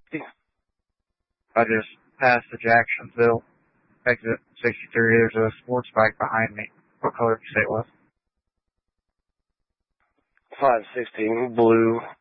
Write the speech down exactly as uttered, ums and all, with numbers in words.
Yeah. I just passed the Jacksonville exit sixty-three. There's a sports bike behind me. What color did you say it was? five sixteen, blue.